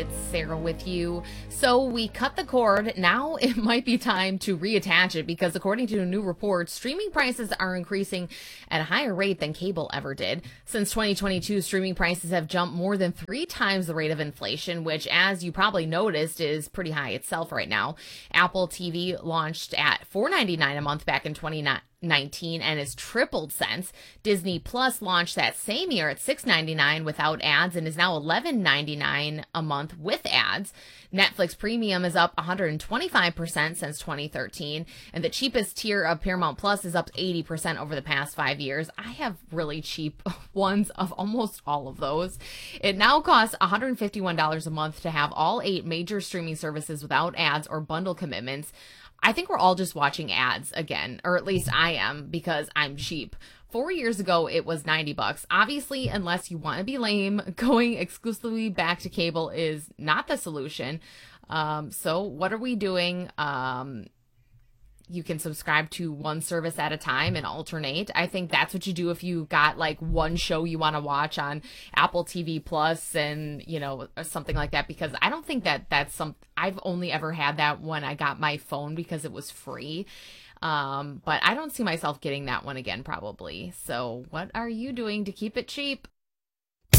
It's Sarah with you. So we cut the cord. Now it might be time to reattach it because according to a new report, streaming prices are increasing at a higher rate than cable ever did. Since 2022, streaming prices have jumped more than 3 times the rate of inflation, which, as you probably noticed, is pretty high itself right now. Apple TV launched at $4.99 a month back in 2019 and has tripled since. Disney Plus launched that same year at $6.99 without ads and is now $11.99 a month with ads. Netflix Premium is up 125% since 2013, and the cheapest tier of Paramount Plus is up 80% over the past 5 years. I have really cheap ones of almost all of those. It now costs $151 a month to have all 8 major streaming services without ads or bundle commitments. I think we're all just watching ads again, or at least I am, because I'm cheap. 4 years ago, it was $90. Obviously, unless you want to be lame, going exclusively back to cable is not the solution. So what are we doing? You can subscribe to one service at a time and alternate. I think that's what you do if you got like one show you want to watch on Apple TV Plus and, you know, something like that, because I don't think that's I've only ever had that when I got my phone because it was free. But I don't see myself getting that one again probably. So what are you doing to keep it cheap?